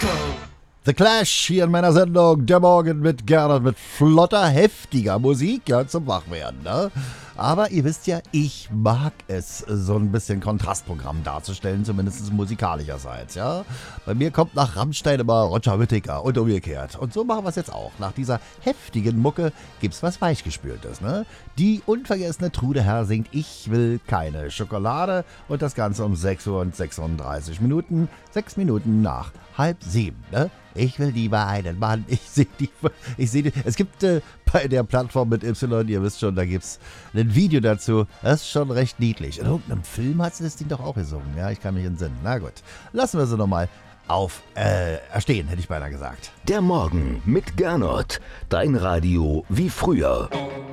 The Clash hier in meiner Sendung, der Morgen mit Gernot, mit flotter, heftiger Musik, ja, zum Wachwerden, ne? Aber ihr wisst ja, ich mag es, so ein bisschen Kontrastprogramm darzustellen, zumindest musikalischerseits, ja? Bei mir kommt nach Rammstein immer Roger Whittaker und umgekehrt. Und so machen wir es jetzt auch. Nach dieser heftigen Mucke gibt's was Weichgespültes, ne? Die unvergessene Trude Herr singt Ich will keine Schokolade und das Ganze um 6 Uhr und 36 Minuten, 6 Minuten nach 6:30, ne? Ich will lieber einen Mann. Ich sehe es gibt bei der Plattform mit Y, ihr wisst schon, da gibt's ein Video dazu. Das ist schon recht niedlich. In irgendeinem Film hat sie das Ding doch auch gesungen. Ja, ich kann mich entsinnen. Na gut, lassen wir sie nochmal erstehen, hätte ich beinahe gesagt. Der Morgen mit Gernot. Dein Radio wie früher.